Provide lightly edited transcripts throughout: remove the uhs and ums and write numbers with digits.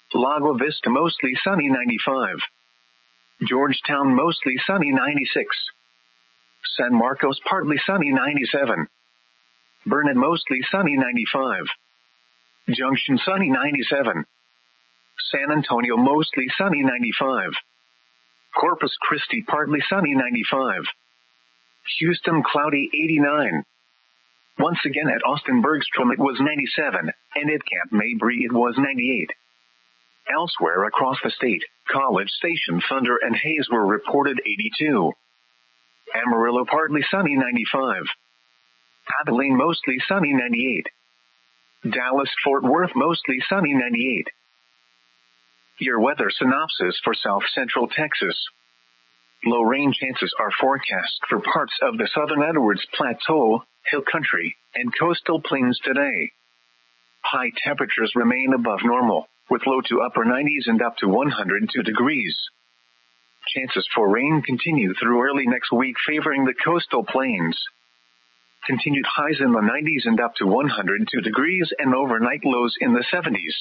Lago Vista mostly sunny 95. Georgetown mostly sunny 96. San Marcos partly sunny 97. Burnet mostly sunny 95. Junction sunny 97. San Antonio mostly sunny 95. Corpus Christi partly sunny 95. Houston cloudy 89. Once again at Austin Bergstrom it was 97, and at Camp Mabry it was 98. Elsewhere across the state, College Station, Thunder, and Hayes were reported 82. Amarillo partly sunny 95. Abilene mostly sunny 98. Dallas-Fort Worth mostly sunny 98. Your weather synopsis for South Central Texas. Low rain chances are forecast for parts of the southern Edwards Plateau, Hill Country, and coastal plains today. High temperatures remain above normal, with low to upper 90s and up to 102 degrees. Chances for rain continue through early next week, favoring the coastal plains. Continued highs in the 90s and up to 102 degrees, and overnight lows in the 70s.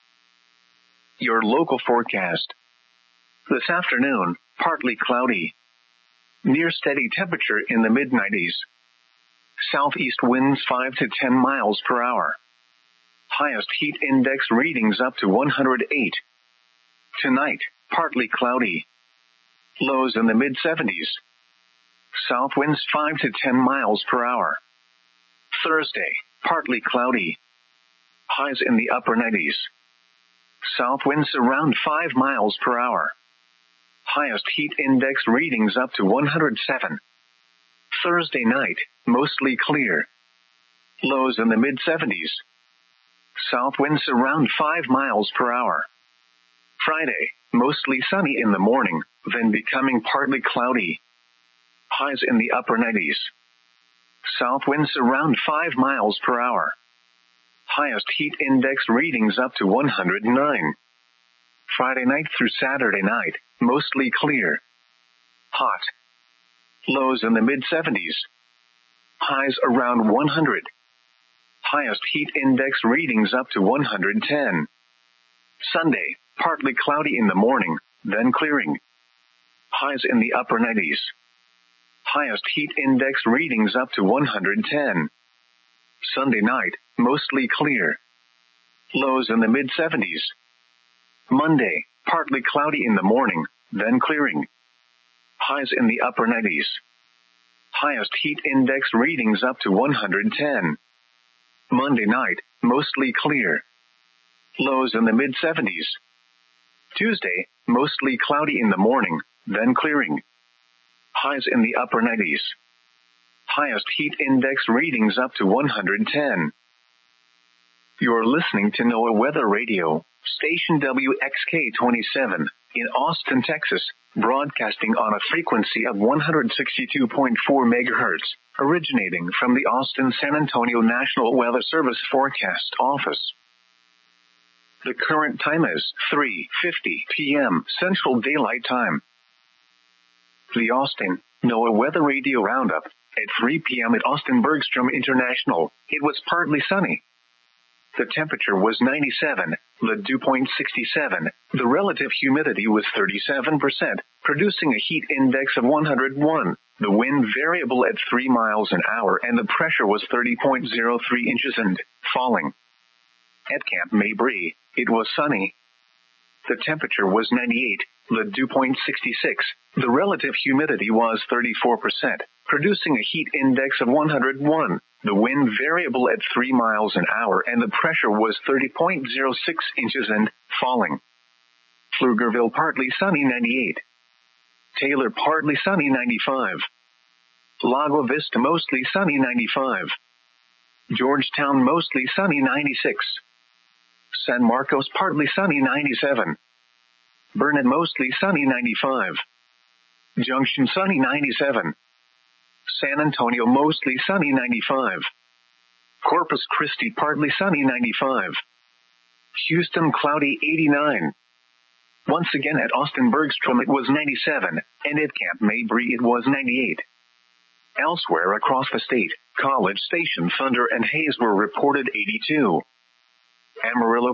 Your local forecast. This afternoon, partly cloudy. Near steady temperature in the mid-90s. Southeast winds 5 to 10 miles per hour. Highest heat index readings up to 108. Tonight, partly cloudy. Lows in the mid-70s. South winds 5 to 10 miles per hour. Thursday, partly cloudy. Highs in the upper 90s. South winds around 5 miles per hour. Highest heat index readings up to 107. Thursday night, mostly clear. Lows in the mid-70s. South winds around 5 miles per hour. Friday, mostly sunny in the morning, then becoming partly cloudy. Highs in the upper 90s. South winds around 5 miles per hour. Highest heat index readings up to 109. Friday night through Saturday night, mostly clear. Hot. Lows in the mid-70s. Highs around 100. Highest heat index readings up to 110. Sunday, partly cloudy in the morning, then clearing. Highs in the upper 90s. Highest heat index readings up to 110. Sunday night, mostly clear. Lows in the mid-70s. Monday, partly cloudy in the morning, then clearing. Highs in the upper 90s. Highest heat index readings up to 110. Monday night, mostly clear. Lows in the mid-70s. Tuesday, mostly cloudy in the morning, then clearing. Highs in the upper 90s. Highest heat index readings up to 110. You're listening to NOAA Weather Radio, station WXK-27, in Austin, Texas, broadcasting on a frequency of 162.4 MHz, originating from the Austin-San Antonio National Weather Service Forecast Office. The current time is 3:50 p.m. Central Daylight Time. The Austin NOAA Weather Radio Roundup. At 3 p.m. at Austin Bergstrom International, it was partly sunny. The temperature was 97, the dew point 67, the relative humidity was 37%, producing a heat index of 101, the wind variable at 3 miles an hour, and the pressure was 30.03 inches and falling. At Camp Mabry, it was sunny. The temperature was 98, the dew point 66, the relative humidity was 34%, producing a heat index of 101, the wind variable at 3 miles an hour, and the pressure was 30.06 inches and falling. Pflugerville partly sunny 98. Taylor partly sunny 95. Lago Vista mostly sunny 95. Georgetown mostly sunny 96. San Marcos partly sunny 97. Burnet mostly sunny 95. Junction sunny 97. San Antonio mostly sunny 95. Corpus Christi partly sunny 95. Houston cloudy 89. Once again at Austin Bergstrom it was 97, and at Camp Mabry it was 98. Elsewhere across the state, College Station, Thunder, and Hayes were reported 82. Amarillo